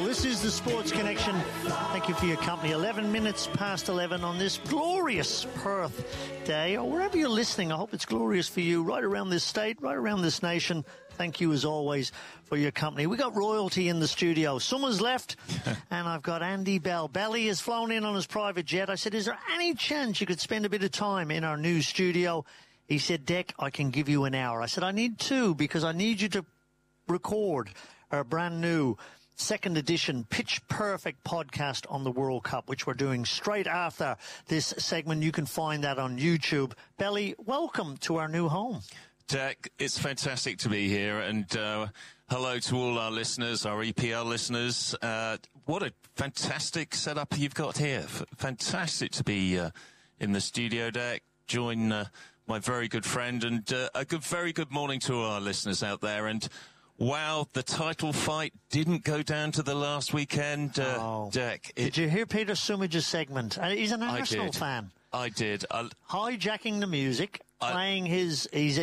This is the Sports Connection. Thank you for your company. 11 minutes past 11 on this glorious Perth day, or wherever you're listening. I hope it's glorious for you right around this state, right around this nation. Thank you, as always, for your company. We got royalty in the studio. Someone's left, and I've got Andy Bell. Belly has flown in on his private jet. I said, is there any chance you could spend a bit of time in our new studio? He said, Deck, I can give you an hour. I said, I need 2 because I need you to record our brand new second edition Pitch Perfect podcast on the World Cup, which we're doing straight after this segment. You can find that on YouTube. Belly, welcome to our new home. Jack, it's fantastic to be here, and hello to all our listeners, our EPL listeners. What a fantastic setup you've got here. Fantastic to be in the studio, Jack. Join my very good friend, and very good morning to our listeners out there. And wow, the title fight didn't go down to the last weekend, Jack. Did you hear Peter Summage's segment? He's an Arsenal fan. I did. Hijacking the music. Playing he's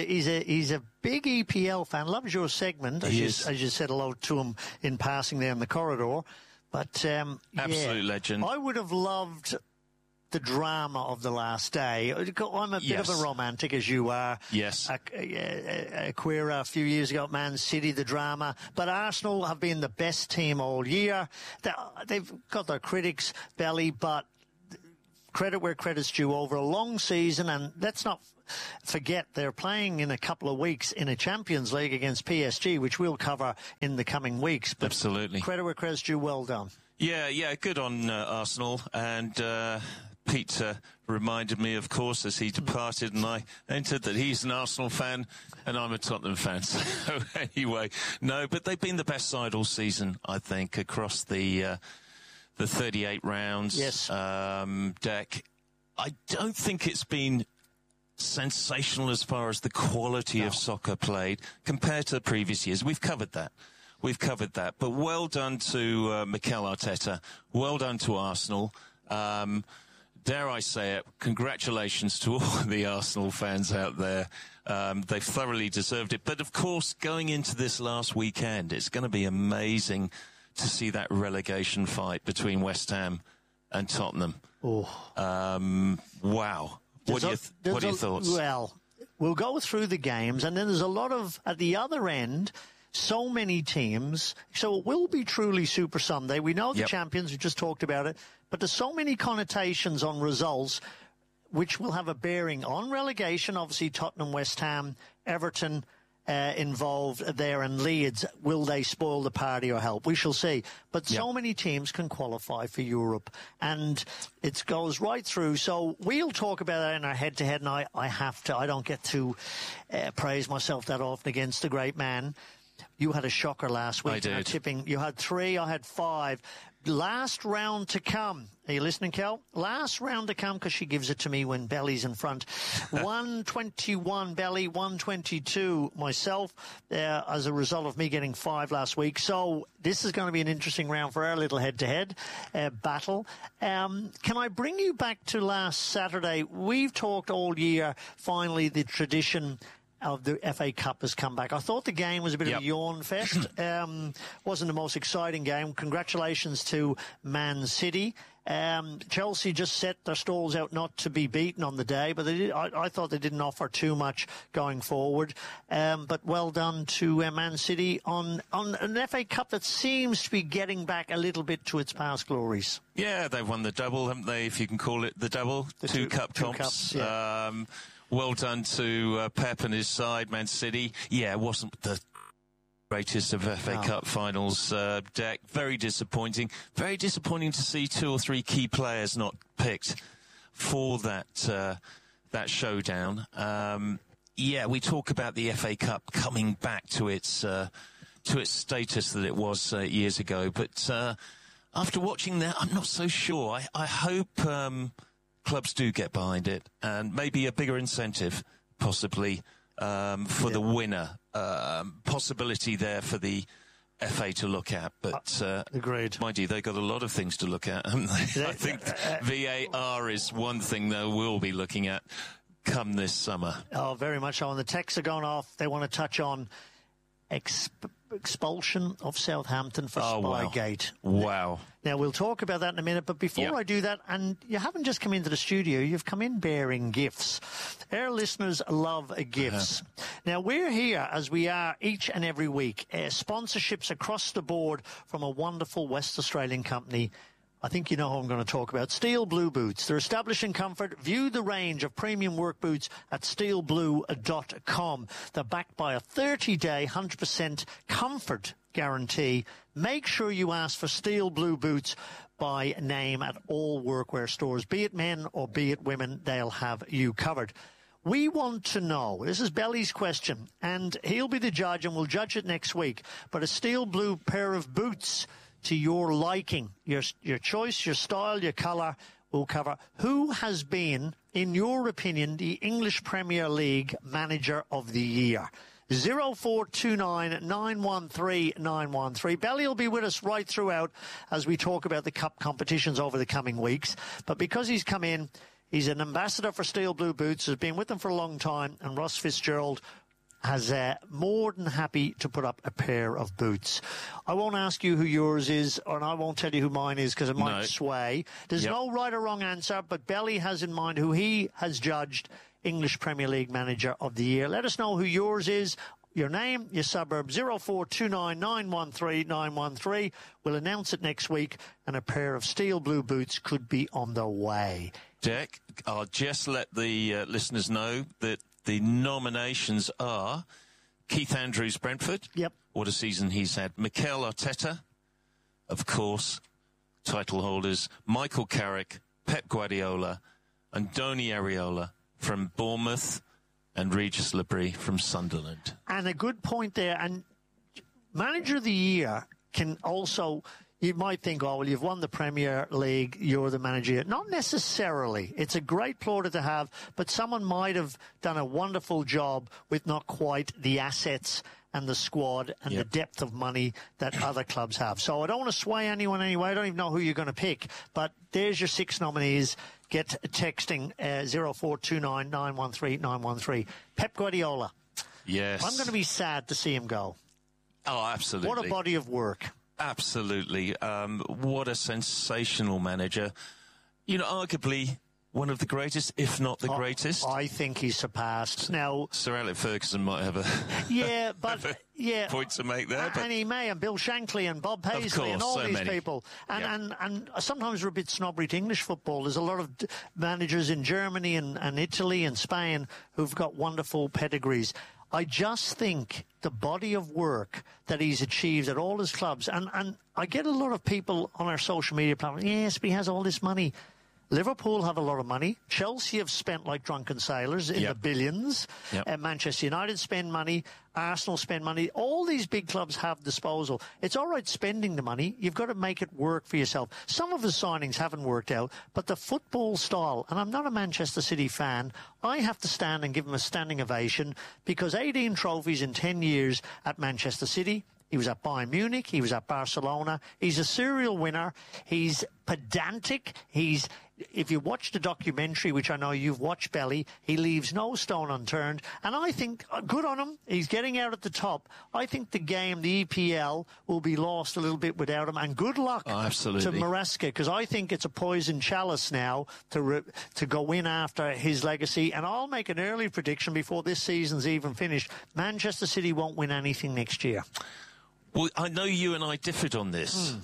a big EPL fan. Loves your segment, as you said hello to him in passing there in the corridor. But absolute legend. I would have loved the drama of the last day. I'm a bit of a romantic, as you are. Yes. Aquera a few years ago at Man City, the drama. But Arsenal have been the best team all year. They've got their critics, Belly, but credit where credit's due over a long season, and let's not forget they're playing in a couple of weeks in a Champions League against PSG, which we'll cover in the coming weeks. But absolutely. Credit where credit's due, well done. Yeah, good on Arsenal, and Pete reminded me, of course, as he departed, and I entered that he's an Arsenal fan and I'm a Tottenham fan. So anyway, no, but they've been the best side all season, I think, across the 38 rounds. Yes. Deck. I don't think it's been sensational as far as the quality of soccer played compared to the previous years. We've covered that. But well done to Mikel Arteta. Well done to Arsenal. Dare I say it, congratulations to all the Arsenal fans out there. They've thoroughly deserved it. But, of course, going into this last weekend, it's going to be amazing to see that relegation fight between West Ham and Tottenham. Oh. Wow. What are your thoughts? Well, we'll go through the games, and then there's a lot of, at the other end, so many teams. So it will be truly Super Sunday. We know the champions, we just talked about it, but there's so many connotations on results which will have a bearing on relegation. Obviously, Tottenham, West Ham, Everton, involved there, and Leeds. Will they spoil the party or help? We shall see. But so many teams can qualify for Europe, and it goes right through. So we'll talk about that in our head-to-head, and I don't get to praise myself that often against the great man. You had a shocker last week. I did. Tipping. You had 3, I had 5. Last round to come. Are you listening, Kel? Last round to come, because she gives it to me when Belly's in front. 121 Belly, 122 myself, as a result of me getting 5 last week. So this is going to be an interesting round for our little head-to-head battle. Can I bring you back to last Saturday? We've talked all year, finally, the tradition of the FA Cup has come back. I thought the game was a bit of a yawn fest. Wasn't the most exciting game. Congratulations to Man City. Chelsea just set their stalls out not to be beaten on the day, but I thought they didn't offer too much going forward. But well done to Man City on an FA Cup that seems to be getting back a little bit to its past glories. Yeah, they've won the double, haven't they, if you can call it the double? Two cup comps. Cups, yeah. Well done to Pep and his side, Man City. Yeah, it wasn't the greatest of FA Cup finals, Deck. Very disappointing. Very disappointing to see 2 or 3 key players not picked for that showdown. We talk about the FA Cup coming back to its status that it was years ago. But after watching that, I'm not so sure. I hope clubs do get behind it, and maybe a bigger incentive, possibly, for the winner. Possibility there for the FA to look at, but agreed. Mind you, they've got a lot of things to look at, haven't they? I think VAR is one thing they will be looking at come this summer. Oh, very much so. And the texts are going off. They want to touch on expulsion of Southampton for Spygate. Wow. Now, we'll talk about that in a minute, but before I do that, and you haven't just come into the studio, you've come in bearing gifts. Our listeners love gifts. Now, we're here, as we are each and every week, sponsorships across the board from a wonderful West Australian company. I think you know who I'm going to talk about. Steel Blue Boots. They're establishing comfort. View the range of premium work boots at steelblue.com. They're backed by a 30-day, 100% comfort guarantee. Make sure you ask for Steel Blue Boots by name at all workwear stores. Be it men or be it women, they'll have you covered. We want to know, this is Belly's question, and he'll be the judge, and we'll judge it next week, but a Steel Blue pair of boots to your liking, your choice, your style, your colour, will cover. Who has been, in your opinion, the English Premier League Manager of the Year? 0429 913 913. Belly will be with us right throughout as we talk about the cup competitions over the coming weeks. But because he's come in, he's an ambassador for Steel Blue Boots, has been with them for a long time, and Ross Fitzgerald has more than happy to put up a pair of boots. I won't ask you who yours is, and I won't tell you who mine is because it might sway. There's no right or wrong answer, but Belly has in mind who he has judged English Premier League Manager of the Year. Let us know who yours is, your name, your suburb, 0429 913 913. We'll announce it next week, and a pair of Steel Blue boots could be on the way. Jack, I'll just let the listeners know that the nominations are Keith Andrews, Brentford. Yep. What a season he's had. Mikel Arteta, of course, title holders. Michael Carrick, Pep Guardiola, Andoni Areola from Bournemouth, and Regis Labrie from Sunderland. And a good point there. And Manager of the Year can also... You might think, oh, well, you've won the Premier League, you're the manager. Not necessarily. It's a great plaudit to have, but someone might have done a wonderful job with not quite the assets and the squad and the depth of money that other clubs have. So I don't want to sway anyone anyway. I don't even know who you're going to pick. But there's your 6 nominees. Get texting 0429 913 913. Pep Guardiola. Yes. I'm going to be sad to see him go. Oh, absolutely. What a body of work. Absolutely. What a sensational manager. You know, arguably one of the greatest, if not the greatest. I think he's surpassed. Now, Sir Alex Ferguson might have a point to make there. And he may, and Bill Shankly and Bob Paisley and all these people. And sometimes we're a bit snobbery to English football. There's a lot of managers in Germany and Italy and Spain who've got wonderful pedigrees. I just think the body of work that he's achieved at all his clubs, and I get a lot of people on our social media platform, yes, but he has all this money. Liverpool have a lot of money. Chelsea have spent like drunken sailors in the billions. Manchester United spend money. Arsenal spend money. All these big clubs have disposal. It's all right spending the money. You've got to make it work for yourself. Some of his signings haven't worked out, but the football style, and I'm not a Manchester City fan, I have to stand and give him a standing ovation because 18 trophies in 10 years at Manchester City. He was at Bayern Munich. He was at Barcelona. He's a serial winner. He's pedantic. If you watch the documentary, which I know you've watched, Belly, he leaves no stone unturned. And I think, good on him, he's getting out at the top. I think the game, the EPL, will be lost a little bit without him. And good luck to Maresca, because I think it's a poison chalice now to go in after his legacy. And I'll make an early prediction before this season's even finished. Manchester City won't win anything next year. Well, I know you and I differed on this.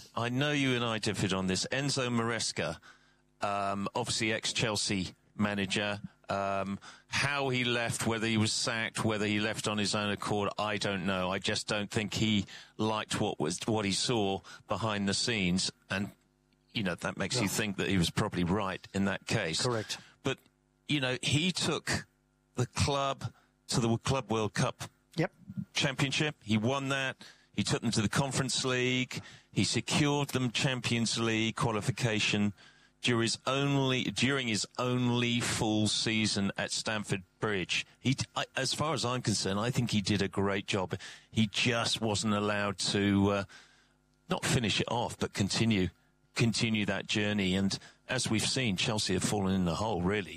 Enzo Maresca, obviously ex-Chelsea manager, how he left, whether he was sacked, whether he left on his own accord, I don't know. I just don't think he liked what he saw behind the scenes. And, you know, that makes you think that he was probably right in that case. Correct. But, you know, he took the club to the Club World Cup Championship. He won that. He took them to the Conference League. He secured them Champions League qualification during his only full season at Stamford Bridge. As far as I'm concerned, I think he did a great job. He just wasn't allowed to not finish it off, but continue that journey. And as we've seen, Chelsea have fallen in the hole, really.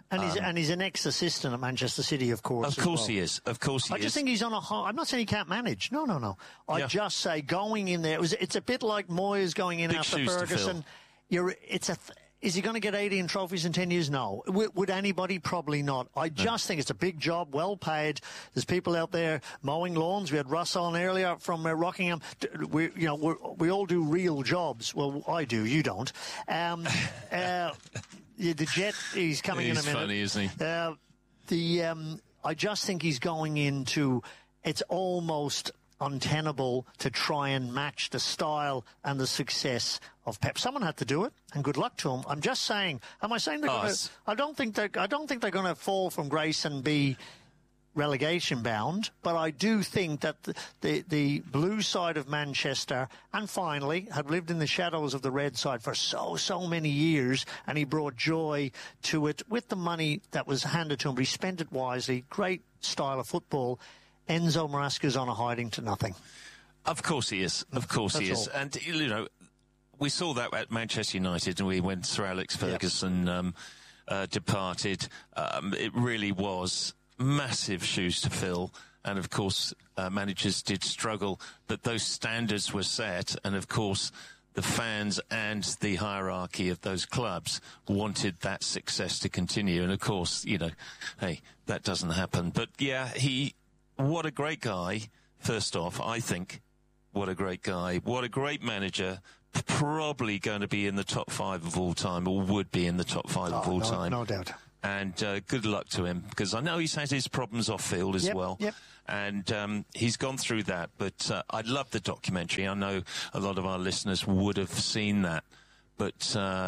And he's an ex-assistant at Manchester City, of course. Of course he is. Of course he is. I just think he's on a high. I'm not saying he can't manage. No. I just say going in there, it's a bit like Moyes going in after Ferguson. Is he going to get 18 trophies in 10 years? No. Would anybody? Probably not. I just think it's a big job, well paid. There's people out there mowing lawns. We had Russ on earlier from Rockingham. We all do real jobs. Well, I do. You don't. The Jet, he's coming in a minute. He's funny, isn't he? I just think he's going into. It's almost untenable to try and match the style and the success of Pep. Someone had to do it, and good luck to him. I'm just saying. Am I saying they're going to? I don't think they're going to fall from grace and be relegation bound. But I do think that the blue side of Manchester, and finally, had lived in the shadows of the red side for so many years, and he brought joy to it with the money that was handed to him. He spent it wisely. Great style of football. Enzo Maresca's on a hiding to nothing. Of course he is. Of course he is. And, we saw that at Manchester United, and when Sir Alex Ferguson departed. It really was massive shoes to fill. And, of course, managers did struggle. But those standards were set. And, of course, the fans and the hierarchy of those clubs wanted that success to continue. And, of course, hey, that doesn't happen. But, yeah, what a great guy, first off, I think. What a great guy. What a great manager. Probably going to be in the top 5 of all time, or would be in the top 5 of all time. No doubt. And good luck to him, because I know he's had his problems off field as well. Yep. And he's gone through that. But I love the documentary. I know a lot of our listeners would have seen that. But,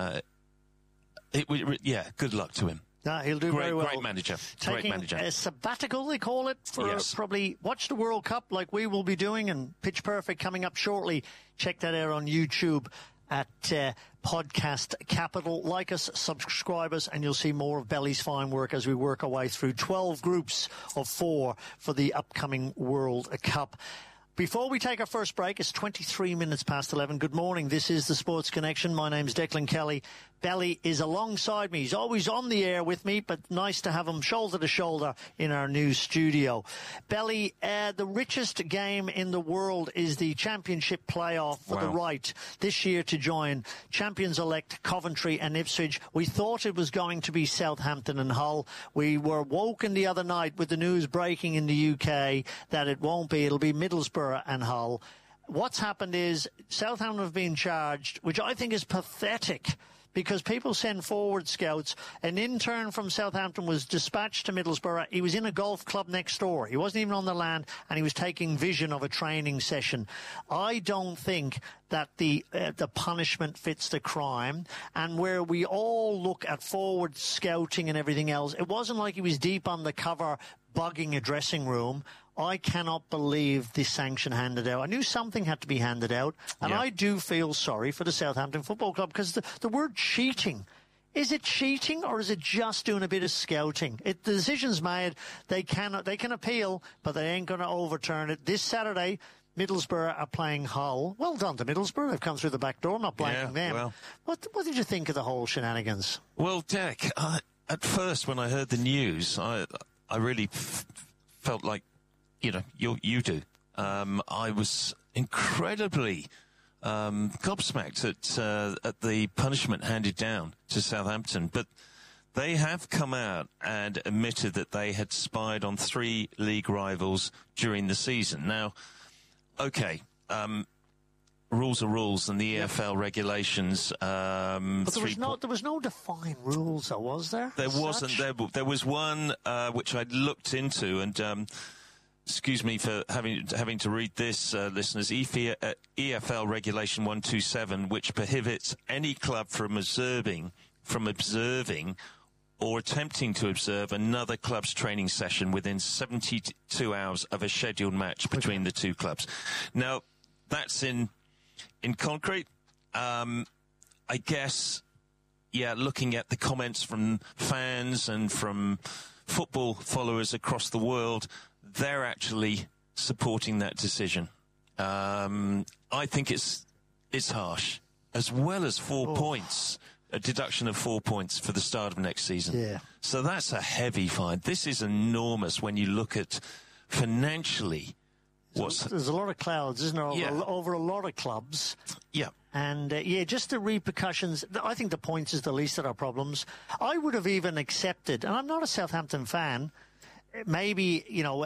good luck to him. No, he'll do very well. Great manager. Taking a sabbatical, they call it, for probably watch the World Cup like we will be doing, and Pitch Perfect coming up shortly. Check that out on YouTube at Podcast Capital. Like us, subscribe us, and you'll see more of Belly's fine work as we work our way through 12 groups of 4 for the upcoming World Cup. Before we take our first break, it's 23 minutes past 11. Good morning. This is the Sports Connection. My name's Declan Kelly. Belly is alongside me. He's always on the air with me, but nice to have him shoulder to shoulder in our new studio. Belly, the richest game in the world is the championship playoff for the right this year to join champions-elect Coventry and Ipswich. We thought it was going to be Southampton and Hull. We were woken the other night with the news breaking in the UK that it won't be. It'll be Middlesbrough and Hull. What's happened is Southampton have been charged, which I think is pathetic, because people send forward scouts. An intern from Southampton was dispatched to Middlesbrough. He was in a golf club next door. He wasn't even on the land, and he was taking vision of a training session. I don't think that the punishment fits the crime. And where we all look at forward scouting and everything else, it wasn't like he was deep undercover bugging a dressing room. I cannot believe this sanction handed out. I knew something had to be handed out, and I do feel sorry for the Southampton Football Club, because the word cheating, is it cheating or is it just doing a bit of scouting? The decision's made. They can appeal, but they ain't going to overturn it. This Saturday, Middlesbrough are playing Hull. Well done to Middlesbrough. They've come through the back door. I'm not blaming them. Well. What did you think of the whole shenanigans? Well, Deck, at first when I heard the news, I really felt like, you do. I was incredibly gobsmacked at the punishment handed down to Southampton. But they have come out and admitted that they had spied on 3 league rivals during the season. Now, okay, rules are rules, and the EFL regulations. But there was no defined rules, though, was there? There wasn't. There was one which I looked into, and excuse me for having to read this, listeners. EFL Regulation 127, which prohibits any club from observing or attempting to observe another club's training session within 72 hours of a scheduled match between the two clubs. Now, that's in concrete. I guess, looking at the comments from fans and from football followers across the world, they're actually supporting that decision. I think it's harsh. As well as 4 points, a deduction of 4 points for the start of next season. Yeah. So that's a heavy fine. This is enormous when you look at financially There's a lot of clouds, isn't there, over a lot of clubs. Yeah. And, just the repercussions. I think the points is the least of our problems. I would have even accepted, and I'm not a Southampton fan, maybe,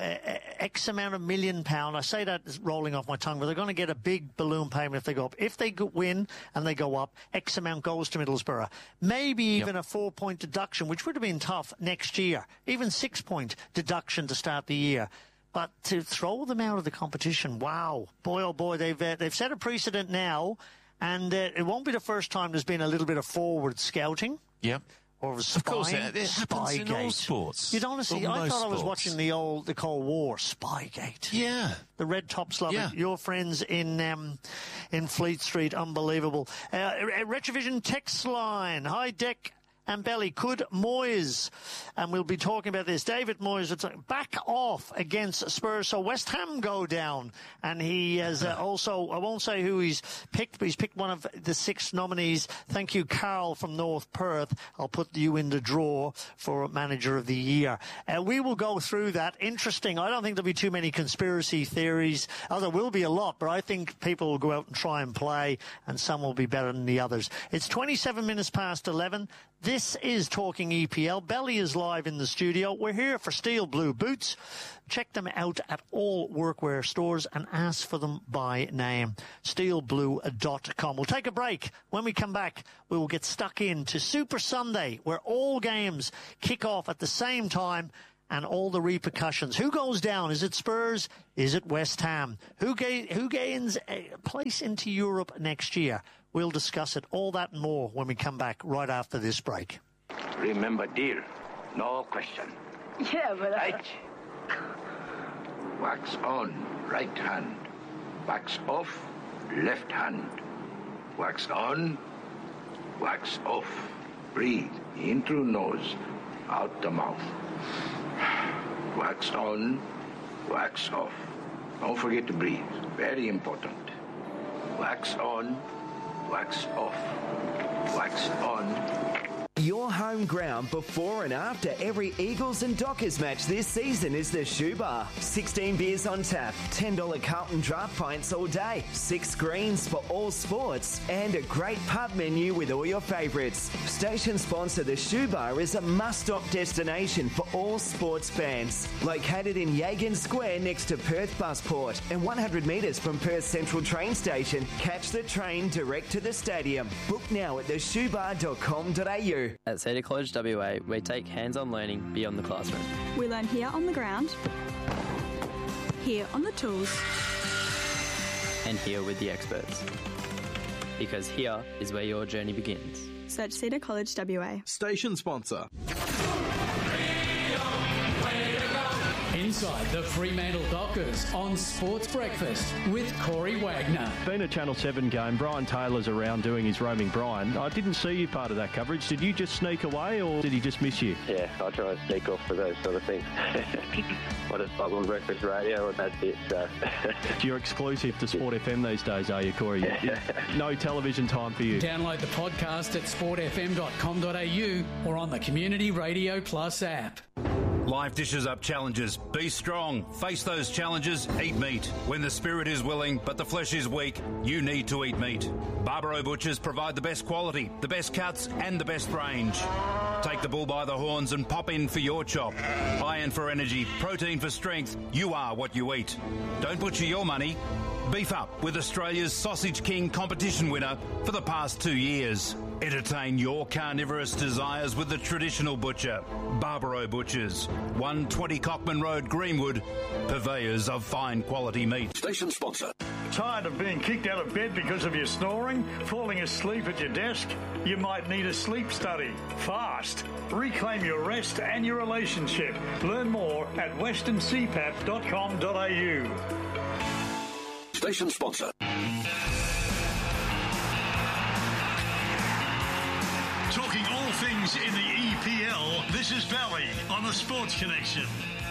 X amount of £1 million. I say that is rolling off my tongue, but they're going to get a big balloon payment if they go up. If they win and they go up, X amount goes to Middlesbrough. Maybe even a 4-point deduction, which would have been tough next year. Even 6-point deduction to start the year. But to throw them out of the competition, wow. Boy, oh boy, they've set a precedent now, and it won't be the first time there's been a little bit of forward scouting. Yeah. Or spying. Of course, it happens in all sports. You'd honestly, I thought I was watching the Cold War. Spygate. Yeah. The Red Tops love it. Your friends in Fleet Street, unbelievable. Retrovision text line. Hi, Deck and Belly. Could Moyes, and we'll be talking about this, David Moyes, back off against Spurs, so West Ham go down. And he has also, I won't say who he's picked, but he's picked one of the 6 nominees. Thank you, Carl from North Perth. I'll put you in the draw for Manager of the Year. We will go through that. Interesting. I don't think there'll be too many conspiracy theories. Oh, there will be a lot, but I think people will go out and try and play, and some will be better than the others. It's 27 minutes past 11. This is Talking EPL. Belly is live in the studio. We're here for Steel Blue Boots. Check them out at all workwear stores and ask for them by name. steelblue.com. We'll take a break. When we come back, we will get stuck into Super Sunday, where all games kick off at the same time and all the repercussions. Who goes down? Is it Spurs? Is it West Ham? Who gains a place into Europe next year? We'll discuss it, all that and more, when we come back right after this break. Remember, dear, no question. Yeah, but Right. Wax on, right hand. Wax off, left hand. Wax on, wax off. Breathe in through nose, out the mouth. Wax on, wax off. Don't forget to breathe. Very important. Wax on, wax off. Wax on. Your home ground before and after every Eagles and Dockers match this season is the Shoe Bar. 16 beers on tap, $10 Carlton draft pints all day, 6 screens for all sports, and a great pub menu with all your favourites. Station sponsor The Shoe Bar is a must-stop destination for all sports fans. Located in Yagan Square next to Perth Busport and 100 metres from Perth Central train station, catch the train direct to the stadium. Book now at theshoebar.com.au. At Cedar College WA, we take hands-on learning beyond the classroom. We learn here on the ground, here on the tools, and here with the experts. Because here is where your journey begins. Search Cedar College WA. Station sponsor. Inside the Fremantle Dockers on Sports Breakfast with Corey Wagner. Been a Channel 7 game. Brian Taylor's around doing his roaming Brian. I didn't see you part of that coverage. Did you just sneak away or did he just miss you? Yeah, I try and sneak off for those sort of things. I just bug on breakfast radio and that's it. So. You're exclusive to Sport FM these days, are you, Corey? No television time for you. Download the podcast at sportfm.com.au or on the Community Radio Plus app. Life dishes up challenges. Be strong. Face those challenges. Eat meat. When the spirit is willing but the flesh is weak, you need to eat meat. Barbaro Butchers provide the best quality, the best cuts and the best range. Take the bull by the horns and pop in for your chop. Iron for energy, protein for strength. You are what you eat. Don't butcher your money. Beef up with Australia's Sausage King competition winner for the past 2 years. Entertain your carnivorous desires with the traditional butcher, Barbaro Butchers, 120 Cockman Road, Greenwood, purveyors of fine quality meat. Station sponsor. Tired of being kicked out of bed because of your snoring? Falling asleep at your desk? You might need a sleep study. Fast. Reclaim your rest and your relationship. Learn more at westerncpap.com.au. Station sponsor. Talking all things in the EPL, this is Valley on the Sports Connection.